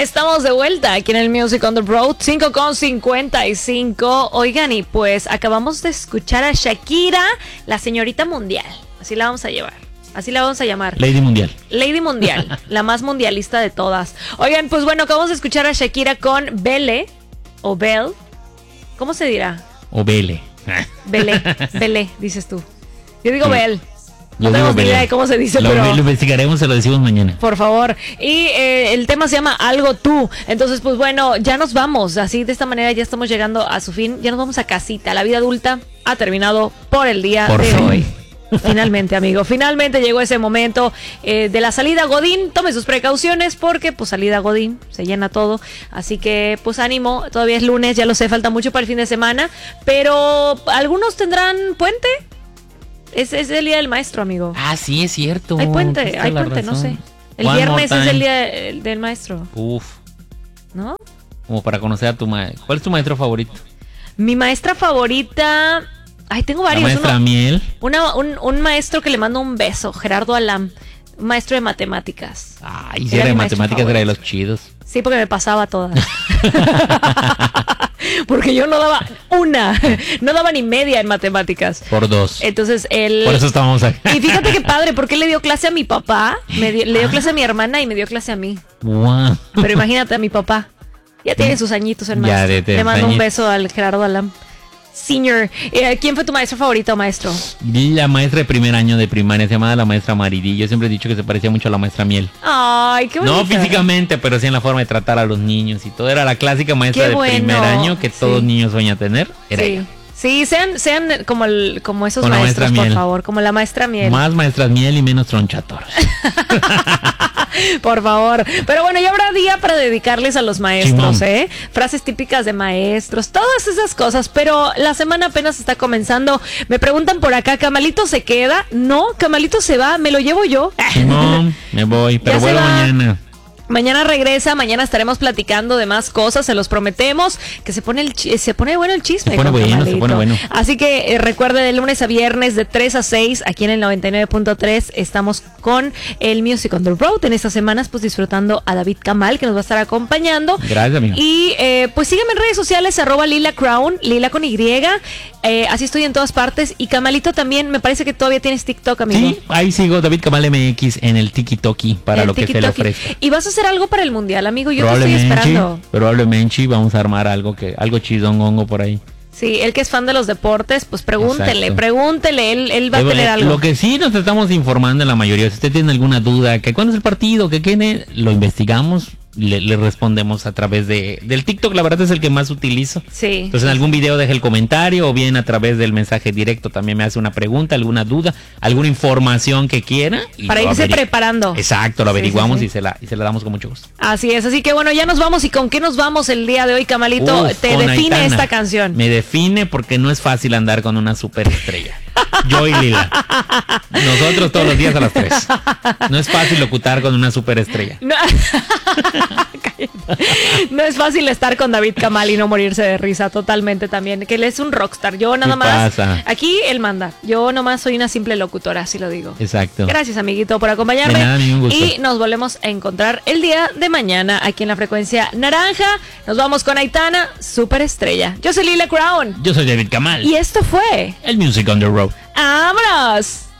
Estamos de vuelta aquí en el Music on the Road, 5:55. Oigan, y pues acabamos de escuchar a Shakira, la señorita mundial. Así la vamos a llevar. Así la vamos a llamar. Lady Mundial. Lady Mundial, la más mundialista de todas. Oigan, pues bueno, acabamos de escuchar a Shakira con Belle, o Belle. ¿Cómo se dirá? O Belle. Belle, dices tú. Yo digo Sí. Belle. No Yo tenemos digo ni idea Belle. de cómo se dice, Lo pero... investigaremos, se lo decimos mañana. Por favor. Y el tema se llama Algo Tú. Entonces, pues bueno, ya nos vamos. Así, de esta manera ya estamos llegando a su fin. Ya nos vamos a casita. La vida adulta ha terminado por el día Por de fin. hoy. Finalmente, amigo. Finalmente llegó ese momento de la salida a Godín. Tome sus precauciones porque, pues, salida a Godín. Se llena todo. Así que, pues, ánimo. Todavía es lunes. Ya lo sé, falta mucho para el fin de semana. Pero, ¿algunos tendrán puente? Es el día del maestro, amigo. Ah, sí, es cierto. Hay puente, Tienes toda la no razón. sé. El One viernes more es el time. día del maestro, Uf, ¿no? como para conocer a tu maestro. ¿Cuál es tu maestro favorito? Mi maestra favorita... Ay, tengo La varios. maestra Miel. Un maestro que le mando un beso, Gerardo Alam. Un maestro de matemáticas. Ay, si Era era de mi maestro matemáticas, era de favorito. los chidos. Sí, porque me pasaba todas. Porque yo no daba una, no daba ni media en matemáticas. Por 2. Entonces él... Por eso estábamos aquí. Y fíjate qué padre, porque él le dio clase a mi papá, le dio clase a mi hermana y me dio clase a mí. Wow. Pero imagínate a mi papá. Ya tiene sus añitos el Ya, maestro. de Le mando un añitos. beso al Gerardo Alam. Senior. ¿Quién fue tu maestro favorito o maestro? La maestra de primer año de primaria se llamaba la maestra Maridí. Yo siempre he dicho que se parecía mucho a la maestra Miel. Ay, qué bonito. No físicamente, pero sí en la forma de tratar a los niños y todo. Era la clásica maestra Qué de bueno. primer año que todo Sí. niño sueña tener. Era Sí. ella. Sí, sean como esos Con la maestros, maestra por Miel. favor, como la maestra Miel. Más maestras Miel y menos tronchatoros. Por favor. Pero bueno, ya habrá día para dedicarles a los maestros, Simón. ¿eh? Frases típicas de maestros, todas esas cosas. Pero la semana apenas está comenzando. Me preguntan por acá, ¿Camalito se queda? No, Camalito se va, me lo llevo yo. Simón, me voy, pero Ya se vuelvo va. mañana. Mañana regresa, mañana estaremos platicando de más cosas, se los prometemos, que se pone bueno el chisme. Se pone con bueno, Camalito. se pone bueno. Así que recuerde, de lunes a viernes de 3 a 6, aquí en el 99.3, estamos con el Music on the Road. En estas semanas, pues disfrutando a David Camal, que nos va a estar acompañando. Gracias, amigo. Y pues sígueme en redes sociales, @Lila Crown, Lila con Y. Así estoy en todas partes. Y Camalito también, me parece que todavía tienes TikTok, amigo. Sí, ahí sigo David Camal MX en el Tiki-Toki para El lo que se le tiki-toki. ofrezca. Y vas a hacer algo para el mundial, amigo. Yo te estoy esperando. Probablemente vamos a armar algo chidongongo por ahí. Sí, él que es fan de los deportes, pues pregúntele, Exacto. él va a tener algo. Lo que sí nos estamos informando en la mayoría, si usted tiene alguna duda, que cuándo es el partido, que tiene, lo investigamos, le respondemos a través del TikTok, la verdad es el que más utilizo. Sí. Entonces en algún video deja el comentario o bien a través del mensaje directo también me hace una pregunta, alguna duda, alguna información que quiera. Y Para lo irse averi- preparando. Exacto, lo Sí, averiguamos sí, Y, se la damos con mucho gusto. Así es, así que bueno, ya nos vamos. ¿Y con qué nos vamos el día de hoy, Camalito? Uf, Te con define Aitana. esta canción. Me define porque no es fácil andar con una superestrella. Yo y Lila. Nosotros todos los días a las 3. No es fácil locutar con una superestrella. No, no es fácil estar con David Camal y no morirse de risa totalmente también. Que él es un rockstar. Yo nada ¿Qué más. pasa? Aquí él manda. Yo nomás soy una simple locutora, así lo digo. Exacto. Gracias, amiguito, por acompañarme. De nada, ningún gusto. Y nos volvemos a encontrar el día de mañana aquí en la frecuencia naranja. Nos vamos con Aitana, superestrella. Yo soy Lila Crown. Yo soy David Camal. Y esto fue. El Music on the Road. ¡Vámonos!